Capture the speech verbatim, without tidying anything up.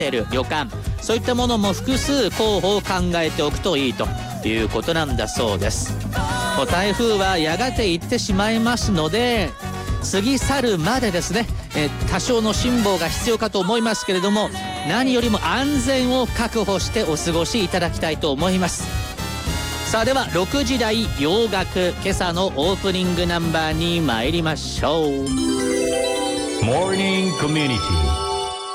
ル旅館、そういったものも複数候補を考えておくといいということなんだそうです。もう台風はやがて行ってしまいますので、過ぎ去るまでですね、え多少の辛抱が必要かと思いますけれども、何よりも安全を確保してお過ごしいただきたいと思います。さあではろくじ台洋楽、今朝のオープニングナンバーに参りましょう。 モーニングコミュニティ